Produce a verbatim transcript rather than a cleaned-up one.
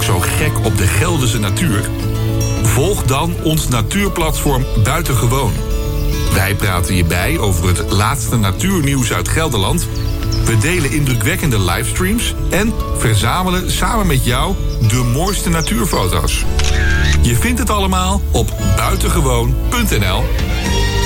zo gek op de Gelderse natuur? Volg dan ons natuurplatform Buitengewoon. Wij praten je bij over het laatste natuurnieuws uit Gelderland. We delen indrukwekkende livestreams en verzamelen samen met jou de mooiste natuurfoto's. Je vindt het allemaal op buitengewoon punt n l.